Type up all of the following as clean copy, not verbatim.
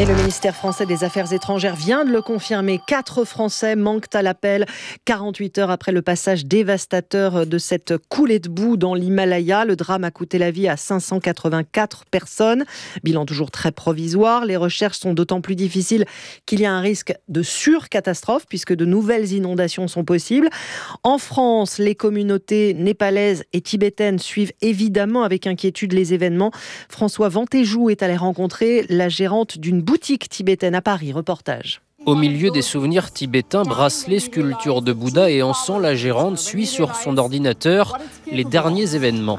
Et le ministère français des Affaires étrangères vient de le confirmer. 4 Français manquent à l'appel 48 heures après le passage dévastateur de cette coulée de boue dans l'Himalaya. Le drame a coûté la vie à 584 personnes. Bilan toujours très provisoire. Les recherches sont d'autant plus difficiles qu'il y a un risque de surcatastrophe puisque de nouvelles inondations sont possibles. En France, les communautés népalaises et tibétaines suivent évidemment avec inquiétude les événements. François Vantéjou est allé rencontrer la gérante d'une boutique tibétaine à Paris. Reportage. Au milieu des souvenirs tibétains, bracelets, sculptures de Bouddha et encens, la gérante suit sur son ordinateur les derniers événements.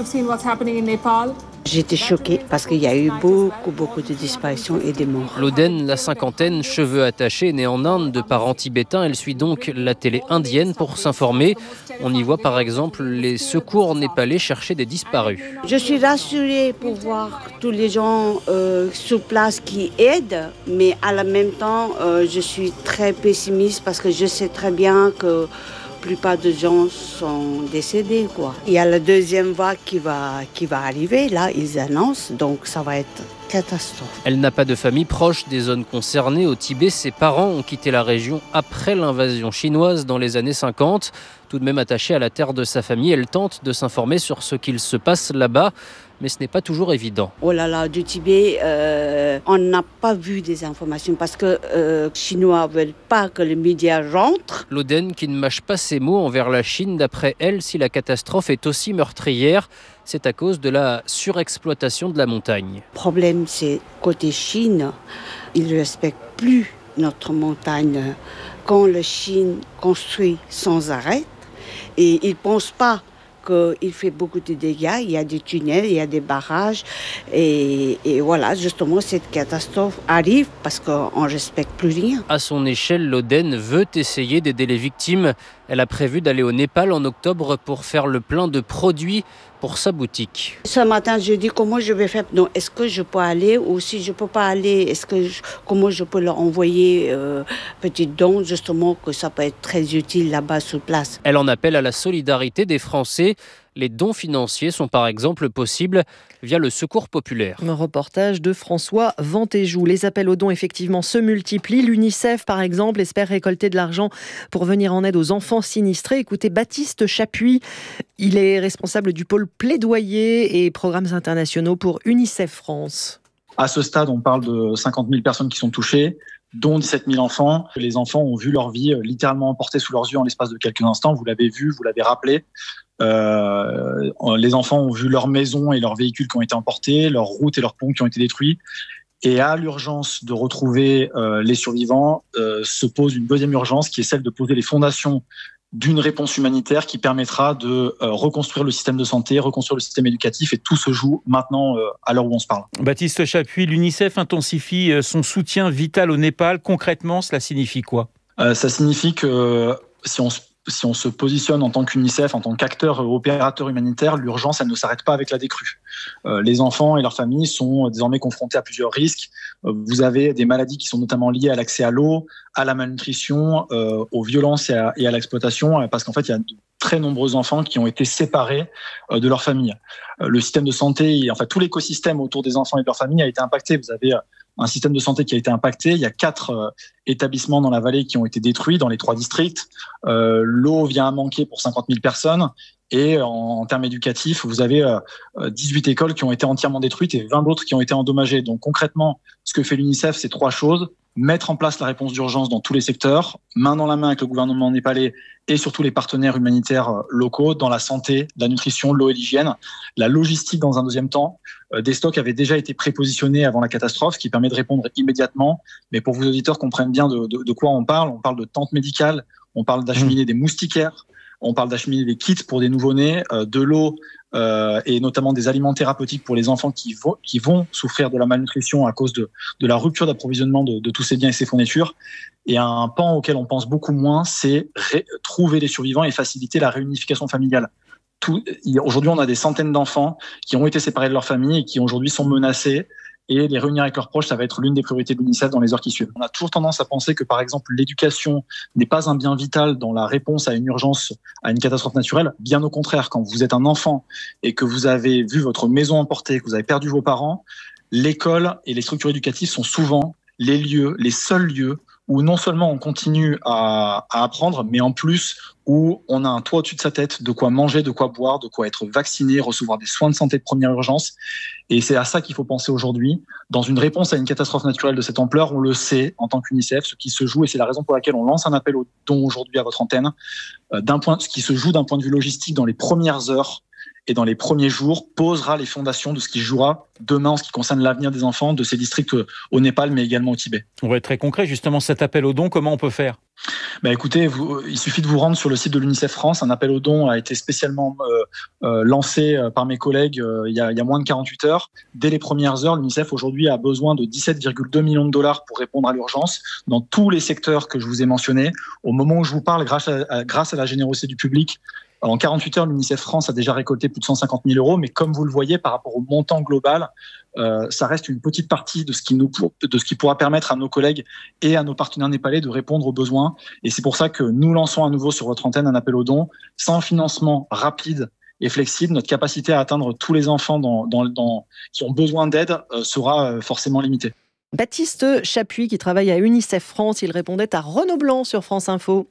J'étais choquée parce qu'il y a eu beaucoup de disparitions et de morts. Loden, la cinquantaine, cheveux attachés, née en Inde de parents tibétains, elle suit donc la télé indienne pour s'informer. On y voit par exemple les secours népalais chercher des disparus. Je suis rassurée pour voir tous les gens sur place qui aident, mais à la même temps, je suis très pessimiste parce que je sais très bien que la plupart des gens sont décédés, quoi. Il y a la deuxième vague qui va arriver, là, ils annoncent, donc ça va être catastrophe. Elle n'a pas de famille proche des zones concernées. Au Tibet, ses parents ont quitté la région après l'invasion chinoise dans les années 50. Tout de même attachée à la terre de sa famille, elle tente de s'informer sur ce qu'il se passe là-bas. Mais ce n'est pas toujours évident. Oh là là, du Tibet, on n'a pas vu des informations parce que les Chinois ne veulent pas que les médias rentrent. Loden qui ne mâche pas ses mots envers la Chine. D'après elle, si la catastrophe est aussi meurtrière, c'est à cause de la surexploitation de la montagne. Le problème, c'est côté Chine, ils ne respectent plus notre montagne. Quand la Chine construit sans arrêt, et ils ne pensent pas qu'il fait beaucoup de dégâts, il y a des tunnels, il y a des barrages et voilà, justement cette catastrophe arrive parce qu'on ne respecte plus rien. À son échelle, Loden veut essayer d'aider les victimes. Elle a prévu d'aller au Népal en octobre pour faire le plein de produits pour sa boutique. Ce matin, je dis comment je vais faire. Non, est-ce que je peux aller ou si je ne peux pas aller, comment je peux leur envoyer petit don justement que ça peut être très utile là-bas sur place. Elle en appelle à la solidarité des Français. Les dons financiers sont par exemple possibles via le Secours populaire. Un reportage de François Vantéjou. Les appels aux dons effectivement se multiplient. L'UNICEF par exemple espère récolter de l'argent pour venir en aide aux enfants sinistrés. Écoutez Baptiste Chapuis, il est responsable du pôle plaidoyer et programmes internationaux pour UNICEF France. À ce stade, on parle de 50 000 personnes qui sont touchées, dont 17 000 enfants. Les enfants ont vu leur vie littéralement emportée sous leurs yeux en l'espace de quelques instants. Vous l'avez vu, vous l'avez rappelé. Les enfants ont vu leurs maisons et leurs véhicules qui ont été emportés, leurs routes et leurs ponts qui ont été détruits. Et à l'urgence de retrouver les survivants, se pose une deuxième urgence qui est celle de poser les fondations d'une réponse humanitaire qui permettra de reconstruire le système de santé, reconstruire le système éducatif, et tout se joue maintenant à l'heure où on se parle. Baptiste Chapuis, l'UNICEF intensifie son soutien vital au Népal. Concrètement, cela signifie quoi ? Ça signifie que si on se positionne en tant qu'UNICEF, en tant qu'acteur opérateur humanitaire, l'urgence, elle ne s'arrête pas avec la décrue. Les enfants et leurs familles sont désormais confrontés à plusieurs risques. Vous avez des maladies qui sont notamment liées à l'accès à l'eau, à la malnutrition, aux violences et à l'exploitation, parce qu'en fait, il y a de très nombreux enfants qui ont été séparés de leur famille. Le système de santé, en fait, tout l'écosystème autour des enfants et de leur famille a été impacté. Vous avez un système de santé qui a été impacté. Il y a 4 établissements dans la vallée qui ont été détruits dans les 3 districts. L'eau vient à manquer pour 50 000 personnes. Et en termes éducatifs, vous avez 18 écoles qui ont été entièrement détruites et 20 d'autres qui ont été endommagées. Donc concrètement, ce que fait l'UNICEF, c'est 3 choses. Mettre en place la réponse d'urgence dans tous les secteurs, main dans la main avec le gouvernement népalais et surtout les partenaires humanitaires locaux dans la santé, la nutrition, l'eau et l'hygiène. La logistique dans un deuxième temps. Des stocks avaient déjà été prépositionnés avant la catastrophe, ce qui permet de répondre immédiatement. Mais pour vos auditeurs comprennent bien de quoi on parle de tentes médicales, on parle d'acheminer des moustiquaires, on parle d'acheminer des kits pour des nouveau-nés, de l'eau et notamment des aliments thérapeutiques pour les enfants qui vont souffrir de la malnutrition à cause de la rupture d'approvisionnement de tous ces biens et ces fournitures. Et un pan auquel on pense beaucoup moins, c'est trouver les survivants et faciliter la réunification familiale. Aujourd'hui, on a des centaines d'enfants qui ont été séparés de leur famille et qui aujourd'hui sont menacés. Et les réunir avec leurs proches, ça va être l'une des priorités de l'UNICEF dans les heures qui suivent. On a toujours tendance à penser que, par exemple, l'éducation n'est pas un bien vital dans la réponse à une urgence, à une catastrophe naturelle. Bien au contraire, quand vous êtes un enfant et que vous avez vu votre maison emportée, que vous avez perdu vos parents, l'école et les structures éducatives sont souvent les seuls lieux où non seulement on continue à apprendre, mais en plus où on a un toit au-dessus de sa tête, de quoi manger, de quoi boire, de quoi être vacciné, recevoir des soins de santé de première urgence. Et c'est à ça qu'il faut penser aujourd'hui. Dans une réponse à une catastrophe naturelle de cette ampleur, on le sait en tant qu'UNICEF, ce qui se joue, et c'est la raison pour laquelle on lance un appel au don aujourd'hui à votre antenne, ce qui se joue d'un point de vue logistique dans les premières heures et dans les premiers jours, posera les fondations de ce qui jouera demain en ce qui concerne l'avenir des enfants de ces districts au Népal, mais également au Tibet. On va être très concret, justement, cet appel aux dons, comment on peut faire ? Écoutez, il suffit de vous rendre sur le site de l'UNICEF France. Un appel aux dons a été spécialement lancé par mes collègues il y a moins de 48 heures. Dès les premières heures, l'UNICEF aujourd'hui a besoin de 17,2 millions de dollars pour répondre à l'urgence dans tous les secteurs que je vous ai mentionnés. Au moment où je vous parle, grâce à la générosité du public, en 48 heures, l'UNICEF France a déjà récolté plus de 150 000 euros, mais comme vous le voyez, par rapport au montant global, ça reste une petite partie de ce qui pourra permettre à nos collègues et à nos partenaires népalais de répondre aux besoins. Et c'est pour ça que nous lançons à nouveau sur votre antenne un appel aux dons. Sans financement rapide et flexible, notre capacité à atteindre tous les enfants qui ont besoin d'aide sera forcément limitée. Baptiste Chapuis, qui travaille à UNICEF France, il répondait à Renaud Blanc sur France Info.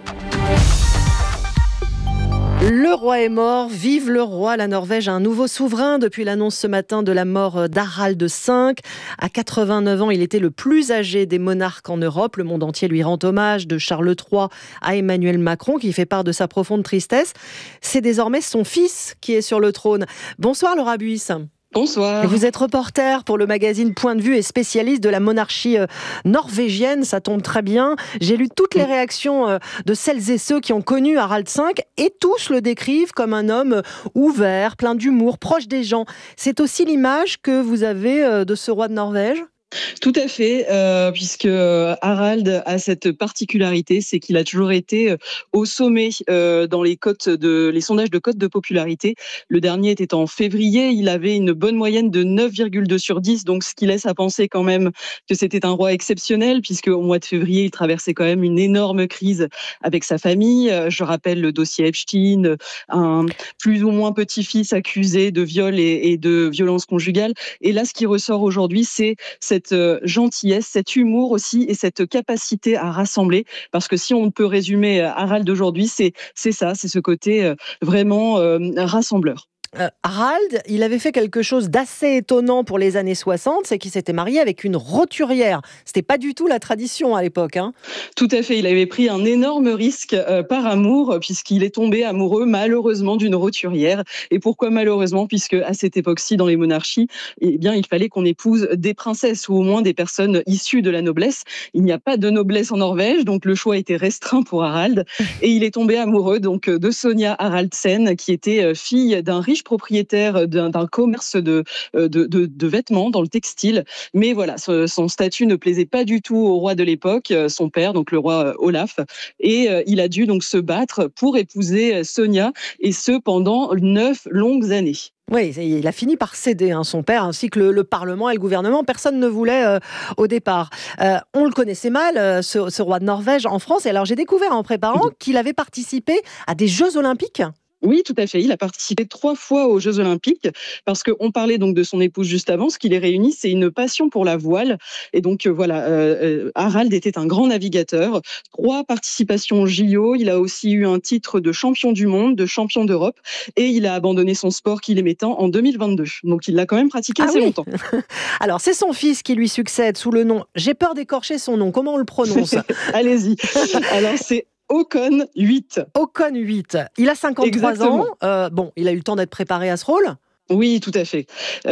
Le roi est mort, vive le roi. La Norvège a un nouveau souverain depuis l'annonce ce matin de la mort d'Harald V. À 89 ans, il était le plus âgé des monarques en Europe. Le monde entier lui rend hommage, de Charles III à Emmanuel Macron, qui fait part de sa profonde tristesse. C'est désormais son fils qui est sur le trône. Bonsoir Laura Buis. Bonsoir. Vous êtes reporter pour le magazine Point de Vue et spécialiste de la monarchie norvégienne, ça tombe très bien. J'ai lu toutes les réactions de celles et ceux qui ont connu Harald V et tous le décrivent comme un homme ouvert, plein d'humour, proche des gens. C'est aussi l'image que vous avez de ce roi de Norvège ? Tout à fait, puisque Harald a cette particularité, c'est qu'il a toujours été au sommet dans les sondages de cote de popularité. Le dernier était en février, il avait une bonne moyenne de 9,2 sur 10, donc ce qui laisse à penser quand même que c'était un roi exceptionnel, puisque au mois de février, il traversait quand même une énorme crise avec sa famille. Je rappelle le dossier Epstein, un plus ou moins petit-fils accusé de viol et de violence conjugale. Et là, ce qui ressort aujourd'hui, c'est cette gentillesse, cet humour aussi et cette capacité à rassembler. Parce que si on peut résumer Harald d'aujourd'hui, c'est ça, c'est ce côté vraiment rassembleur. Harald, il avait fait quelque chose d'assez étonnant pour les années 60, c'est qu'il s'était marié avec une roturière. C'était pas du tout la tradition à l'époque. Tout à fait, il avait pris un énorme risque par amour, puisqu'il est tombé amoureux malheureusement d'une roturière. Et pourquoi malheureusement ? Puisque à cette époque-ci, dans les monarchies, il fallait qu'on épouse des princesses ou au moins des personnes issues de la noblesse. Il n'y a pas de noblesse en Norvège, donc le choix était restreint pour Harald. Et il est tombé amoureux donc de Sonja Haraldsen, qui était fille d'un riche propriétaire d'un commerce de vêtements dans le textile. Mais voilà, son statut ne plaisait pas du tout au roi de l'époque, son père, donc le roi Olaf. Et il a dû donc se battre pour épouser Sonja, et ce pendant 9 longues années. Oui, il a fini par céder, son père, ainsi que le Parlement et le gouvernement. Personne ne voulait au départ. On le connaissait mal, ce roi de Norvège, en France. Et alors, j'ai découvert en préparant qu'il avait participé à des Jeux Olympiques. Oui, tout à fait. Il a participé 3 fois aux Jeux Olympiques parce qu'on parlait donc de son épouse juste avant. Ce qui les réunit, c'est une passion pour la voile. Et donc voilà, Harald était un grand navigateur. 3 participations au JO. Il a aussi eu un titre de champion du monde, de champion d'Europe. Et il a abandonné son sport qu'il aimait tant en 2022. Donc il l'a quand même pratiqué assez longtemps. Alors c'est son fils qui lui succède sous le nom. J'ai peur d'écorcher son nom. Comment on le prononce ? Allez-y. Alors c'est Håkon 8. Håkon 8. Il a 53 ans. Il a eu le temps d'être préparé à ce rôle. Oui, tout à fait.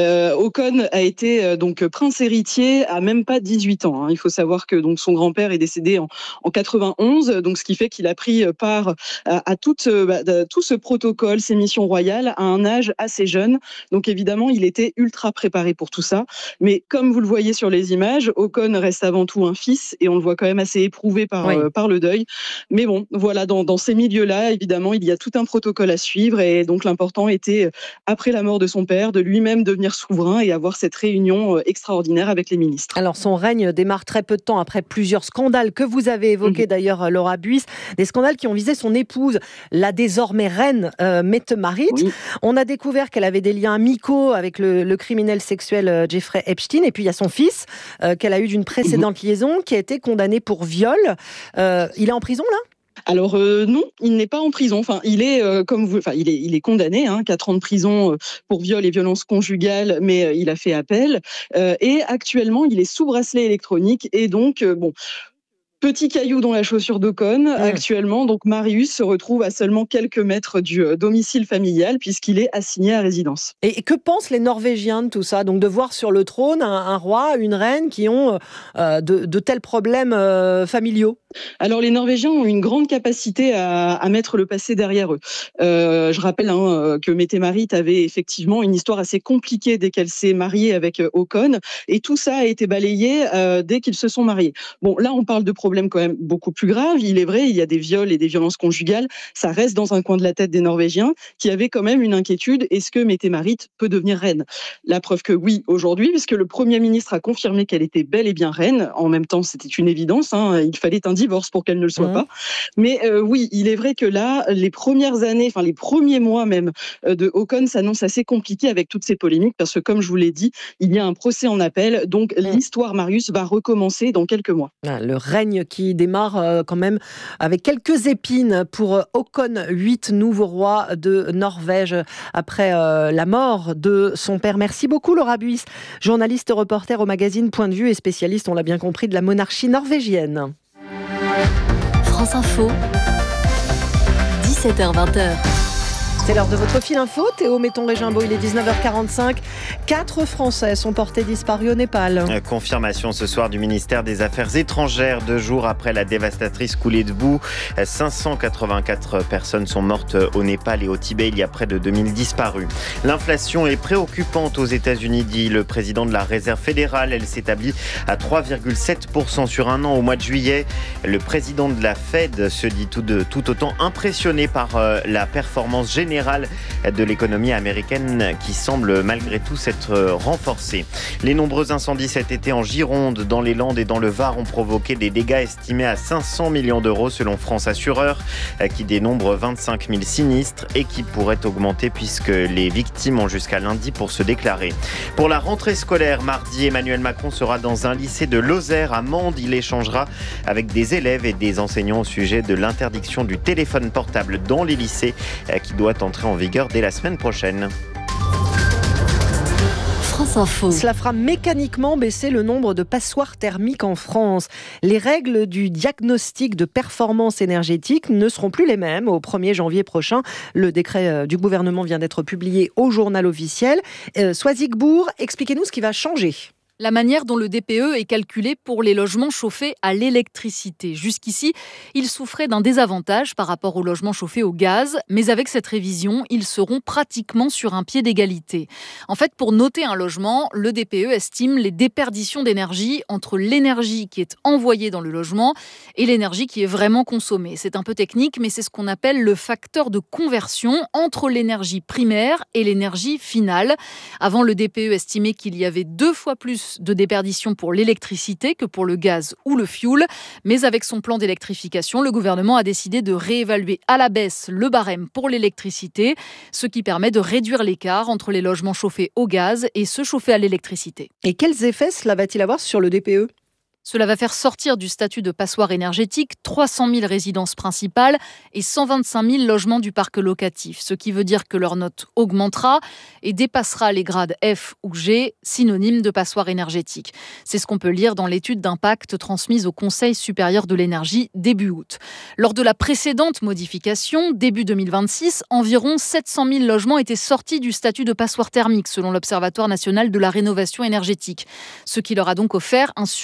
Håkon a été donc prince héritier à même pas 18 ans. Il faut savoir que donc son grand-père est décédé en 91, donc ce qui fait qu'il a pris part à tout ce protocole, ces missions royales, à un âge assez jeune. Donc évidemment, il était ultra préparé pour tout ça. Mais comme vous le voyez sur les images, Håkon reste avant tout un fils et on le voit quand même assez éprouvé par le deuil. Mais bon, voilà, dans ces milieux-là, évidemment, il y a tout un protocole à suivre et donc l'important était, après la mort de de son père, de lui-même devenir souverain et avoir cette réunion extraordinaire avec les ministres. Alors son règne démarre très peu de temps après plusieurs scandales que vous avez évoqués d'ailleurs, Laura Buys, des scandales qui ont visé son épouse, la désormais reine Mette-Marit. Oui. On a découvert qu'elle avait des liens amicaux avec le criminel sexuel Jeffrey Epstein, et puis il y a son fils qu'elle a eu d'une précédente liaison qui a été condamné pour viol. Il est en prison là ? Alors non, il n'est pas en prison. Enfin, il est il est condamné, 4 ans de prison pour viol et violence conjugale, mais il a fait appel. Et actuellement, il est sous bracelet électronique. Et donc, petit caillou dans la chaussure d'Ocon, actuellement. Donc, Marius se retrouve à seulement quelques mètres du domicile familial puisqu'il est assigné à résidence. Et que pensent les Norvégiens de tout ça ? Donc, de voir sur le trône un roi, une reine qui ont de tels problèmes familiaux ? Alors, les Norvégiens ont une grande capacité à mettre le passé derrière eux. Je rappelle que Mette-Marit avait effectivement une histoire assez compliquée dès qu'elle s'est mariée avec Ocon. Et tout ça a été balayé dès qu'ils se sont mariés. Bon, là, on parle de problèmes quand même beaucoup plus graves. Il est vrai, il y a des viols et des violences conjugales. Ça reste dans un coin de la tête des Norvégiens qui avaient quand même une inquiétude. Est-ce que Mette-Marit peut devenir reine ? La preuve que oui, aujourd'hui, puisque le Premier ministre a confirmé qu'elle était bel et bien reine. En même temps, c'était une évidence. Il fallait un divorce pour qu'elle ne le soit pas. Mais oui, il est vrai que là, les premières années, les premiers mois même de Ocon s'annoncent assez compliqués avec toutes ces polémiques parce que, comme je vous l'ai dit, il y a un procès en appel. Donc, l'histoire Marius va recommencer dans quelques mois. Le règne qui démarre quand même avec quelques épines pour Håkon VIII, nouveau roi de Norvège après la mort de son père. Merci beaucoup Laura Buys, journaliste reporter au magazine Point de Vue et spécialiste, on l'a bien compris, de la monarchie norvégienne. France Info, 17h-20h. C'est l'heure de votre fil info. Théo Metton-Régimbaud, il est 19h45. 4 Français sont portés disparus au Népal. Confirmation ce soir du ministère des Affaires étrangères, 2 jours après la dévastatrice coulée de boue. 584 personnes sont mortes au Népal et au Tibet. Il y a près de 2000 disparus. L'inflation est préoccupante aux États-Unis, dit le président de la Réserve fédérale. Elle s'établit à 3,7% sur un an au mois de juillet. Le président de la Fed se dit tout autant impressionné par la performance générale de l'économie américaine qui semble malgré tout s'être renforcée. Les nombreux incendies cet été en Gironde, dans les Landes et dans le Var ont provoqué des dégâts estimés à 500 millions d'euros selon France Assureur, qui dénombre 25 000 sinistres et qui pourrait augmenter puisque les victimes ont jusqu'à lundi pour se déclarer. Pour la rentrée scolaire, mardi, Emmanuel Macron sera dans un lycée de Lozère à Mende. Il échangera avec des élèves et des enseignants au sujet de l'interdiction du téléphone portable dans les lycées qui doit entrer en vigueur dès la semaine prochaine. France Info. Cela fera mécaniquement baisser le nombre de passoires thermiques en France. Les règles du diagnostic de performance énergétique ne seront plus les mêmes au 1er janvier prochain. Le décret du gouvernement vient d'être publié au journal officiel. Soisig Bourg, expliquez-nous ce qui va changer. La manière dont le DPE est calculé pour les logements chauffés à l'électricité. Jusqu'ici, il souffrait d'un désavantage par rapport aux logements chauffés au gaz, mais avec cette révision, ils seront pratiquement sur un pied d'égalité. En fait, pour noter un logement, le DPE estime les déperditions d'énergie entre l'énergie qui est envoyée dans le logement et l'énergie qui est vraiment consommée. C'est un peu technique, mais c'est ce qu'on appelle le facteur de conversion entre l'énergie primaire et l'énergie finale. Avant, le DPE estimait qu'il y avait 2 fois plus de déperdition pour l'électricité que pour le gaz ou le fioul. Mais avec son plan d'électrification, le gouvernement a décidé de réévaluer à la baisse le barème pour l'électricité, ce qui permet de réduire l'écart entre les logements chauffés au gaz et ceux chauffés à l'électricité. Et quels effets cela va-t-il avoir sur le DPE ? Cela va faire sortir du statut de passoire énergétique 300 000 résidences principales et 125 000 logements du parc locatif, ce qui veut dire que leur note augmentera et dépassera les grades F ou G, synonymes de passoire énergétique. C'est ce qu'on peut lire dans l'étude d'impact transmise au Conseil supérieur de l'énergie début août. Lors de la précédente modification, début 2026, environ 700 000 logements étaient sortis du statut de passoire thermique, selon l'Observatoire national de la rénovation énergétique, ce qui leur a donc offert un sursis pour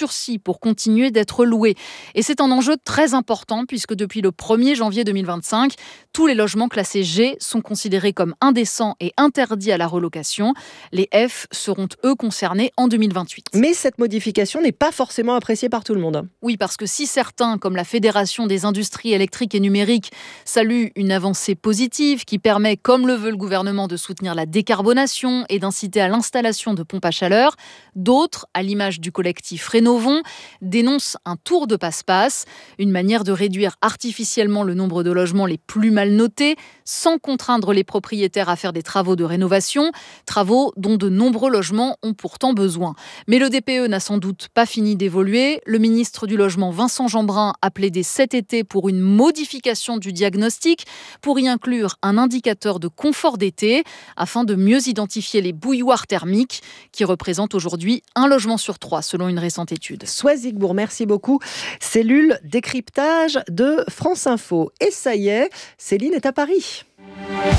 pour continuer d'être loués. Et c'est un enjeu très important puisque depuis le 1er janvier 2025, tous les logements classés G sont considérés comme indécents et interdits à la relocation. Les F seront, eux, concernés en 2028. Mais cette modification n'est pas forcément appréciée par tout le monde. Oui, parce que si certains, comme la Fédération des industries électriques et numériques, saluent une avancée positive qui permet, comme le veut le gouvernement, de soutenir la décarbonation et d'inciter à l'installation de pompes à chaleur, d'autres, à l'image du collectif Rénovons, dénoncent un tour de passe-passe, une manière de réduire artificiellement le nombre de logements les plus mal notés, sans contraindre les propriétaires à faire des travaux de rénovation, travaux dont de nombreux logements ont pourtant besoin. Mais le DPE n'a sans doute pas fini d'évoluer. Le ministre du Logement, Vincent Jeanbrun, a plaidé cet été pour une modification du diagnostic, pour y inclure un indicateur de confort d'été, afin de mieux identifier les bouilloires thermiques, qui représentent aujourd'hui un logement sur 3, selon une récente étude. Soisigbourg, merci beaucoup. Cellule décryptage de France Info. Et ça y est, Céline est à Paris.